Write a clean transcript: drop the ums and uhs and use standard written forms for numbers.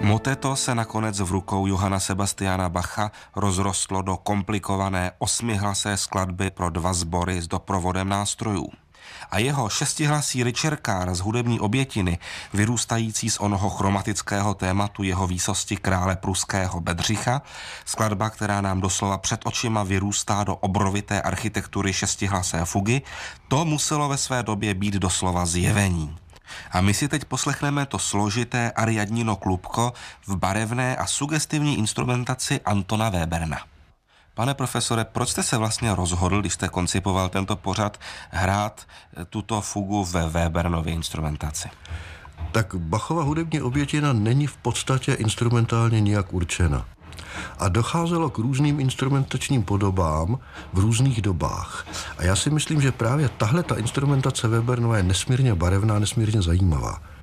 Moteto se nakonec v rukou Johanna Sebastiana Bacha rozrostlo do komplikované 8hlasé skladby pro 2 sbory s doprovodem nástrojů. A jeho 6hlasý ričerkár z hudební obětiny, vyrůstající z onoho chromatického tématu jeho výsosti krále pruského Bedřicha, skladba, která nám doslova před očima vyrůstá do obrovité architektury 6hlasé fugy, to muselo ve své době být doslova zjevení. A my si teď poslechneme to složité Ariadnino klubko v barevné a sugestivní instrumentaci Antona Weberna. Pane profesore, proč jste se vlastně rozhodl, když jste koncipoval tento pořad, hrát tuto fugu ve Webernově instrumentaci? Tak Bachova hudební obětina není v podstatě instrumentálně nijak určena. A docházelo k různým instrumentačním podobám v různých dobách. A já si myslím, že právě tahle ta instrumentace Webernova je nesmírně barevná, nesmírně zajímavá.